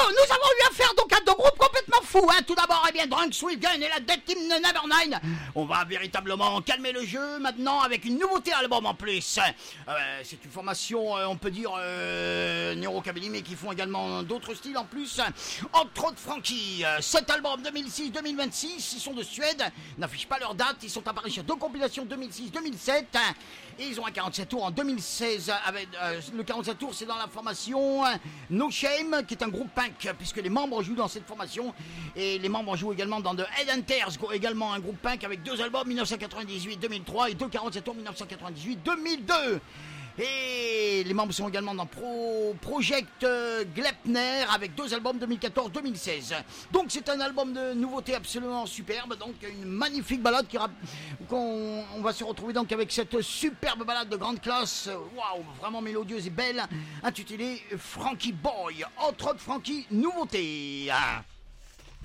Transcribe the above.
nous avons eu affaire donc à deux groupes complètement fous. Hein. Tout d'abord, eh bien, Drunk Sweetgun et la Dead Team Never Nine. On va véritablement calmer le jeu maintenant avec une nouveauté album en plus. C'est une formation, on peut dire, néo-rockabilly, mais qui font également d'autres styles en plus. Entre autres, Frankie. Cet album 2006-2026, ils sont de Suède, n'affichent pas leur date. Ils sont apparus sur deux compilations 2006-2007. Et ils ont un 47 tours en 2016. Avec, le 47 tours, c'est dans la formation No Shame, qui est un groupe punk, puisque les membres jouent dans cette formation. Et les membres jouent également dans The Headhunters, également un groupe punk avec deux albums 1998-2003 et deux 47 tours 1998-2002. Et les membres sont également dans Project Gleipner avec deux albums 2014-2016. Donc c'est un album de nouveauté absolument superbe. Donc une magnifique balade qu'on va se retrouver donc avec cette superbe balade de grande classe. Waouh, vraiment mélodieuse et belle, intitulée Frankie Boy. Entre autres, Frankie, nouveauté.